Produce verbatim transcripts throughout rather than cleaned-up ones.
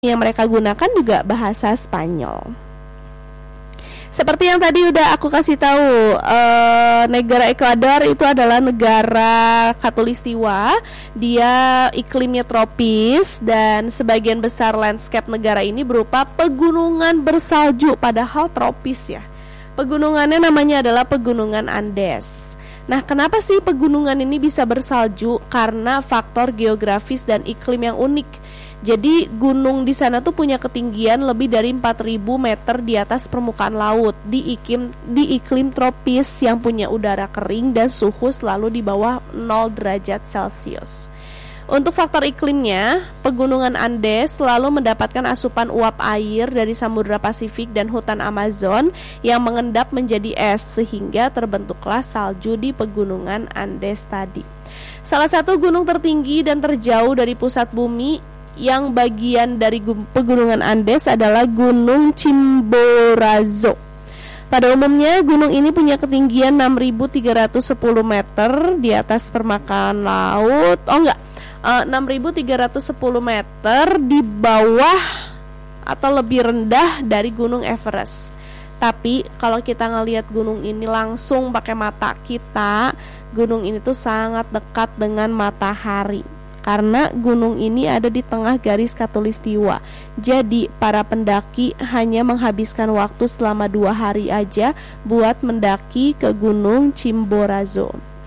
yang mereka gunakan juga bahasa Spanyol. Seperti yang tadi udah aku kasih tahu, eh, negara Ekuador itu adalah negara khatulistiwa. Dia iklimnya tropis dan sebagian besar landscape negara ini berupa pegunungan bersalju, padahal tropis ya. Pegunungannya namanya adalah Pegunungan Andes. Nah, kenapa sih pegunungan ini bisa bersalju? Karena faktor geografis dan iklim yang unik. Jadi gunung di sana tuh punya ketinggian lebih dari empat ribu meter di atas permukaan laut di iklim di iklim tropis yang punya udara kering dan suhu selalu di bawah nol derajat Celcius. Untuk faktor iklimnya, Pegunungan Andes selalu mendapatkan asupan uap air dari Samudra Pasifik dan hutan Amazon yang mengendap menjadi es sehingga terbentuklah salju di Pegunungan Andes tadi. Salah satu gunung tertinggi dan terjauh dari pusat bumi yang bagian dari Pegunungan Andes adalah Gunung Chimborazo. Pada umumnya gunung ini punya ketinggian enam ribu tiga ratus sepuluh meter di atas permukaan laut. Oh enggak, uh, enam ribu tiga ratus sepuluh meter di bawah atau lebih rendah dari Gunung Everest. Tapi kalau kita ngelihat gunung ini langsung pakai mata kita, gunung ini tuh sangat dekat dengan matahari. Karena gunung ini ada di tengah garis khatulistiwa. Jadi para pendaki hanya menghabiskan waktu selama dua hari aja buat mendaki ke Gunung Chimborazo.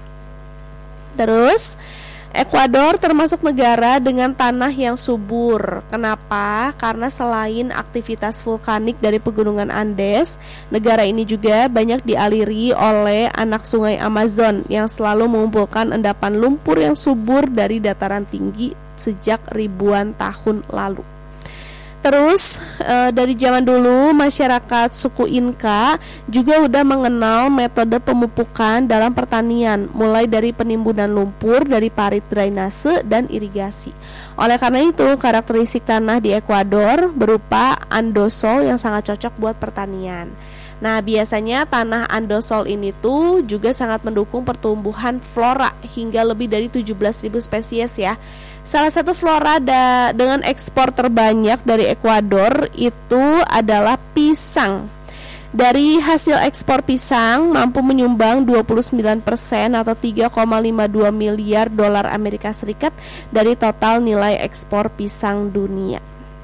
Terus Ekuador termasuk negara dengan tanah yang subur. Kenapa? Karena selain aktivitas vulkanik dari Pegunungan Andes, negara ini juga banyak dialiri oleh anak sungai Amazon yang selalu mengumpulkan endapan lumpur yang subur dari dataran tinggi sejak ribuan tahun lalu. Terus e, dari zaman dulu masyarakat suku Inka juga udah mengenal metode pemupukan dalam pertanian, mulai dari penimbunan lumpur dari parit drainase dan irigasi. Oleh karena itu karakteristik tanah di Ekuador berupa andosol yang sangat cocok buat pertanian. Nah, biasanya tanah andosol ini tuh juga sangat mendukung pertumbuhan flora hingga lebih dari tujuh belas ribu spesies ya. Salah satu flora da- dengan ekspor terbanyak dari Ekuador itu adalah pisang. Dari hasil ekspor pisang mampu menyumbang dua puluh sembilan persen atau tiga koma lima dua miliar dolar Amerika Serikat dari total nilai ekspor pisang dunia.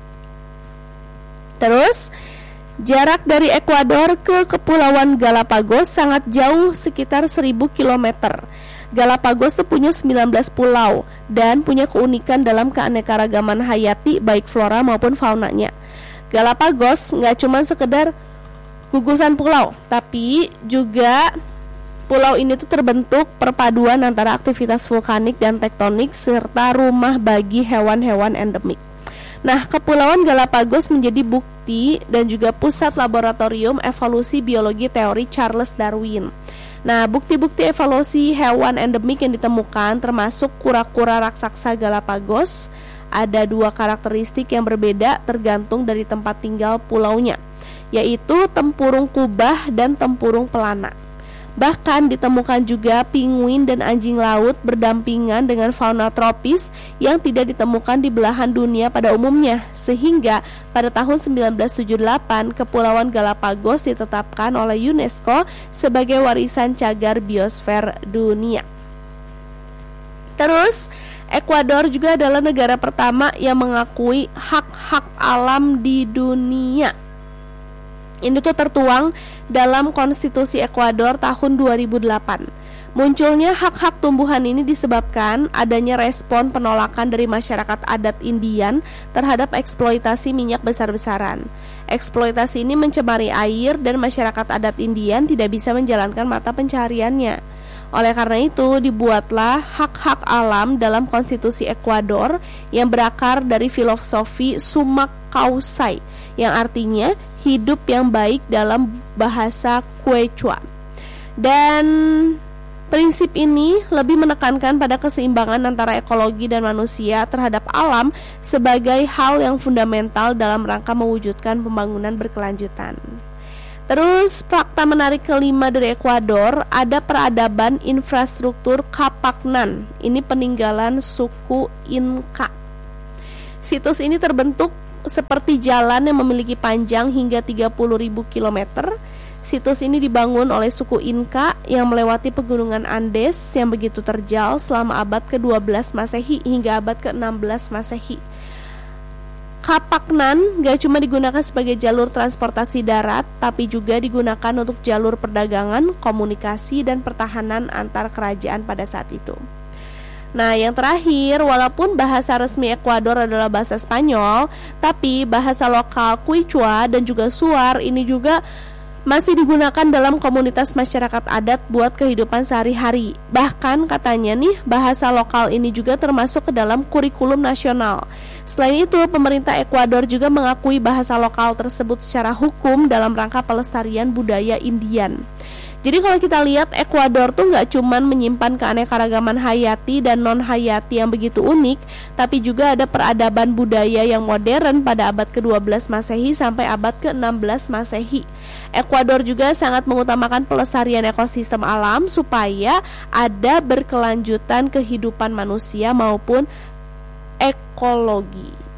Terus jarak dari Ekuador ke Kepulauan Galapagos sangat jauh, sekitar seribu kilometer. Galapagos tuh punya sembilan belas pulau dan punya keunikan dalam keanekaragaman hayati baik flora maupun faunanya. Galapagos nggak cuma sekedar gugusan pulau, tapi juga pulau ini tuh terbentuk perpaduan antara aktivitas vulkanik dan tektonik serta rumah bagi hewan-hewan endemik. Nah, Kepulauan Galapagos menjadi bukti dan juga pusat laboratorium evolusi biologi teori Charles Darwin. Nah, bukti-bukti evolusi hewan endemik yang ditemukan termasuk kura-kura raksasa Galapagos. Ada dua karakteristik yang berbeda tergantung dari tempat tinggal pulaunya, yaitu tempurung kubah dan tempurung pelana. Bahkan ditemukan juga penguin dan anjing laut berdampingan dengan fauna tropis yang tidak ditemukan di belahan dunia pada umumnya. Sehingga pada tahun sembilan belas tujuh puluh delapan Kepulauan Galapagos ditetapkan oleh UNESCO sebagai warisan cagar biosfer dunia. Terus Ekuador juga adalah negara pertama yang mengakui hak-hak alam di dunia. Ini tuh tertuang dalam Konstitusi Ekuador tahun dua ribu delapan. Munculnya hak-hak tumbuhan ini disebabkan adanya respon penolakan dari masyarakat adat Indian terhadap eksploitasi minyak besar-besaran. Eksploitasi ini mencemari air dan masyarakat adat Indian tidak bisa menjalankan mata pencahariannya. Oleh karena itu dibuatlah hak-hak alam dalam Konstitusi Ekuador yang berakar dari filosofi Summa Causai, yang artinya hidup yang baik dalam bahasa Quechua. Dan prinsip ini lebih menekankan pada keseimbangan antara ekologi dan manusia terhadap alam sebagai hal yang fundamental dalam rangka mewujudkan pembangunan berkelanjutan. Terus fakta menarik kelima dari Ekuador, ada peradaban infrastruktur Kapaknan. Ini peninggalan suku Inka. Situs ini terbentuk seperti jalan yang memiliki panjang hingga tiga puluh ribu kilometer. Situs ini dibangun oleh suku Inca yang melewati pegunungan Andes yang begitu terjal selama abad ke dua belas Masehi hingga abad ke enam belas Masehi. Kapaknan gak cuma digunakan sebagai jalur transportasi darat, tapi juga digunakan untuk jalur perdagangan, komunikasi, dan pertahanan antar kerajaan pada saat itu. Nah, yang terakhir, walaupun bahasa resmi Ekuador adalah bahasa Spanyol, tapi bahasa lokal Quechua dan juga Shuar ini juga masih digunakan dalam komunitas masyarakat adat buat kehidupan sehari-hari. Bahkan katanya nih, bahasa lokal ini juga termasuk ke dalam kurikulum nasional. Selain itu, pemerintah Ekuador juga mengakui bahasa lokal tersebut secara hukum dalam rangka pelestarian budaya Indian. Jadi kalau kita lihat, Ekuador tuh gak cuman menyimpan keanekaragaman hayati dan non-hayati yang begitu unik, tapi juga ada peradaban budaya yang modern pada abad ke dua belas Masehi sampai abad ke enam belas Masehi. Ekuador juga sangat mengutamakan pelestarian ekosistem alam supaya ada berkelanjutan kehidupan manusia maupun ekologi.